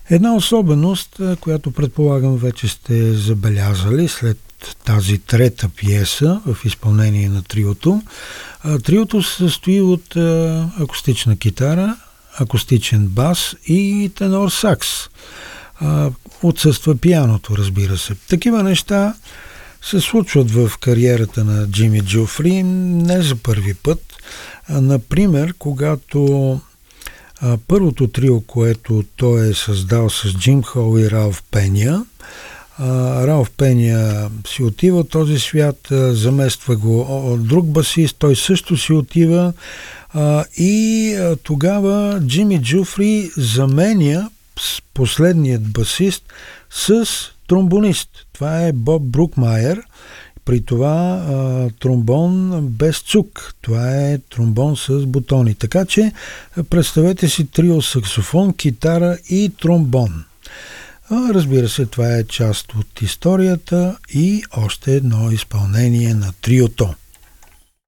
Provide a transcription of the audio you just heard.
Една особеност, която предполагам вече сте забелязали след тази трета пиеса в изпълнение на триото. Триото се състои от акустична китара, акустичен бас и тенор сакс. Отсъства пианото, разбира се. Такива неща се случват в кариерата на Джими Джофри не за първи път. Например, когато първото трио, което той е създал с Джим Хол и Ралф Пеня, Ралф Пеня си отива от този свят, замества го друг басист, той също си отива и тогава Джими Джофри заменя последният басист с тромбонист. Това е Боб Брукмайер. При това тромбон без цук. Това е тромбон с бутони. Така че представете си трио саксофон, китара и тромбон. Разбира се, това е част от историята и още едно изпълнение на триото.